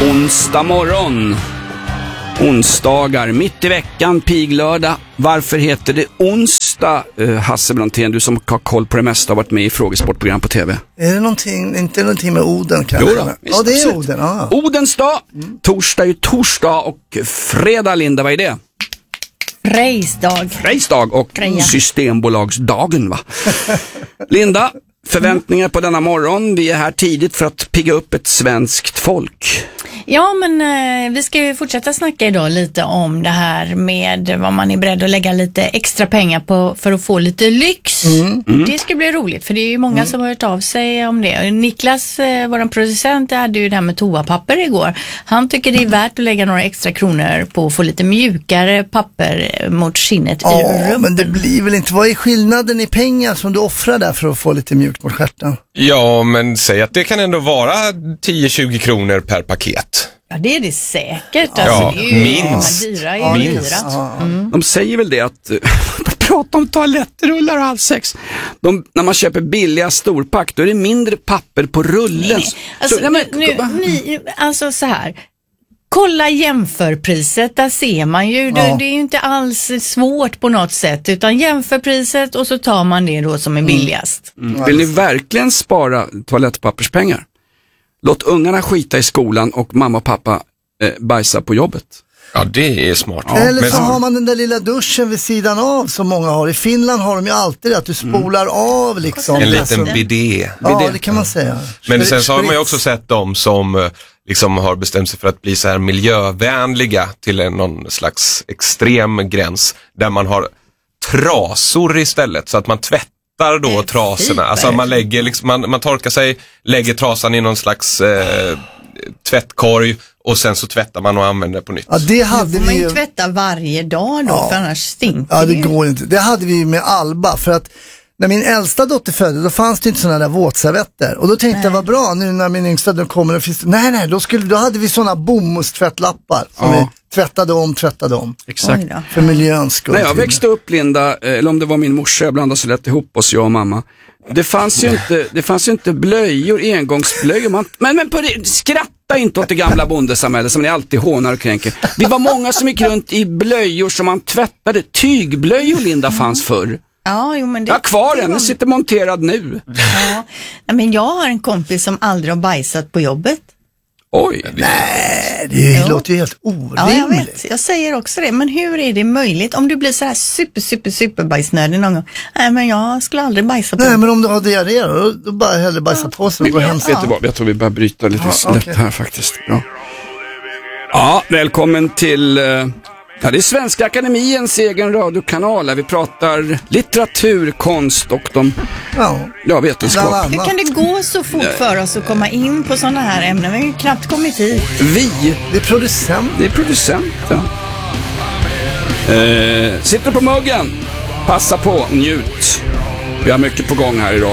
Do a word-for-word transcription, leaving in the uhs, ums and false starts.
Onsdag morgon. Onsdagar, mitt i veckan, piglördag. Varför heter det onsdag, uh, Hasse Brontén, du som har koll på det mesta, har varit med i frågesportprogram på tv? Är det någonting, inte någonting med Oden kanske? Jo då, ja, det är absolut. Oden. Ah. Odens dag, mm. Torsdag är ju torsdag och fredag, Linda, vad är det? Frejsdag. Frejsdag och Freja. Systembolagsdagen, va? Linda, förväntningar på denna morgon. Vi är här tidigt för att pigga upp ett svenskt folk. Ja, men eh, vi ska ju fortsätta snacka idag lite om det här med vad man är beredd att lägga lite extra pengar på för att få lite lyx. Mm. Mm. Det ska bli roligt, för det är ju många mm. som har hört av sig om det. Niklas, eh, vår producent, hade ju det här med toapapper igår. Han tycker det är värt att lägga några extra kronor på att få lite mjukare papper mot skinnet ja, i rumpen. Ja, men det blir väl inte. Vad är skillnaden i pengar som du offrar där för att få lite mjukt mot stjärten? Ja, men säg att det kan ändå vara tio till tjugo kronor per paket. Ja, det är det säkert. Alltså, ja, det är ju, minst. De dyra är ja, dyra. minst. Mm. De säger väl det att prata om toalettrullar och allt sex. De, när man köper billiga storpack, då är det mindre papper på rullen. Nej, alltså, så, men, nu, ni, alltså så här. Kolla jämförpriset, där ser man ju, det, ja. det är ju inte alls svårt på något sätt, utan jämförpriset och så tar man det då som är billigast. Mm. Mm. Vill ni verkligen spara toalettpapperspengar? Låt ungarna skita i skolan och mamma och pappa eh, bajsa på jobbet. Ja, det är smart. Ja. Eller så men... har man den där lilla duschen vid sidan av som många har. I Finland har de ju alltid att du spolar mm. av liksom. En liten bidé. Ja, det kan man säga. Men sen så har man ju också sett dem som liksom har bestämt sig för att bli så här miljövänliga till en, någon slags extrem gräns. Där man har trasor istället, så att man tvättar då trasorna. Alltså man lägger liksom, man, man torkar sig, lägger trasan i någon slags eh, tvättkorg och sen så tvättar man och använder på nytt. Ja, det hade får man vi ju tvätta varje dag då, ja. För annars stinker ja, det går inte. Det hade vi med Alba, för att när min äldsta dotter födde, då fanns det inte sådana där våtservetter. Och då tänkte nej. jag, vad bra, nu när min yngsta då kommer och finns det. Nej, nej, då, skulle, då hade vi sådana bomullstvättlappar som ja. vi tvättade om, tvättade om. Exakt. För miljöns skull. När jag växte upp, Linda, eller om det var min morsa, jag blandade så lätt ihop oss, jag och mamma. Det fanns ju inte, det fanns ju inte blöjor, engångsblöjor. Man, men, men på det, skratta inte åt det gamla bondesamhället som ni alltid hånar och kränker. Vi var många som gick runt i blöjor som man tvättade. Tygblöjor, Linda, fanns förr. Ja, jo, men det, jag har kvar den, den sitter monterad nu. Ja, men jag har en kompis som aldrig har bajsat på jobbet. Oj. Nej, det jo. låter ju helt orimligt. Ja, jag vet. Jag säger också det. Men hur är det möjligt? Om du blir så här super, super, super bajsnödig någon gång. Nej, men jag skulle aldrig bajsa på. Nej, men om du har diarré då, då bara hellre bajsa ja. på sig och gå hem. Vet du vad, jag tror vi bara bryta lite ja, snett okay. här faktiskt. Bra. Ja, välkommen till... Uh... Ja, det är Svenska Akademiens egen radiokanal där vi pratar litteratur, konst och de ja. Ja, vetenskap. Hur kan det gå så fort för oss att komma in på sådana här ämnen? Vi har ju knappt kommit hit. Vi? Det är producent. Det är producent, ja. Eh, sitter på muggen. Passa på, njut. Vi har mycket på gång här idag.